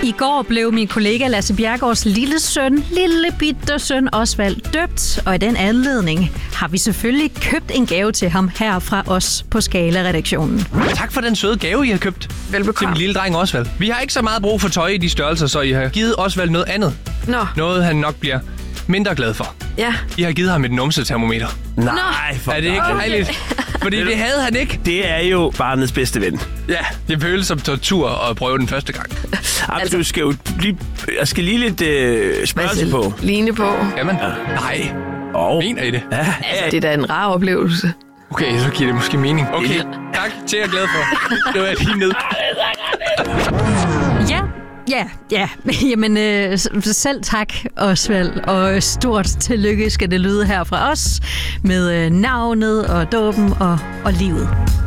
I går blev min kollega Lasse Bjerregaards lille bitte søn Osvald døbt, og i den anledning har vi selvfølgelig købt en gave til ham her fra os på Skala-redaktionen. Tak for den søde gave, I har købt. Velbekomme. Til min lille dreng Osvald. Vi har ikke så meget brug for tøj i de størrelser, så I har givet Osvald noget andet. Nå. Noget, han nok bliver mindre glad for. Ja. I har givet ham et numsetermometer. Nej, for Er det ikke dejligt? Fordi det havde han ikke. Det er jo barnets bedste ven. Ja, det føles som tortur at prøve den første gang. Altså, du skal jo jeg skal lige lidt spørge på. Ligne på. Jamen, nej. Mener I det? Ja. Altså, det er da en rar oplevelse. Okay, så giver det måske mening. Okay, tak til jer glad for. Det var jeg lige ned. Ja. Jamen, selv tak, Osvald, og stort tillykke skal det lyde her fra os med navnet og dåben og livet.